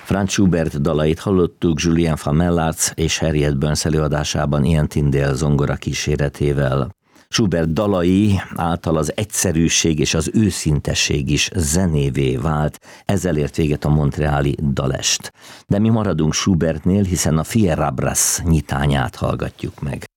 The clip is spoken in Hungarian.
Franz Schubert dalait hallottuk Julien van Mellartz és Harriet Burns előadásában Ian Tyndale zongora kíséretével. Schubert dalai által az egyszerűség és az őszintesség is zenévé vált, ezzel ért véget a montreali dalest. De mi maradunk Schubertnél, hiszen a Fierabras nyitányát hallgatjuk meg.